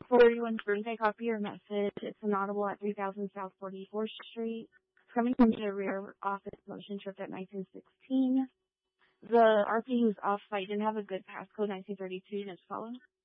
For everyone's birthday, copy your message. It's inaudible at 3000 South 44th Street. Coming from the rear office motion trip at 1916. The RP who's off-site didn't have a good passcode 1932. Just follow.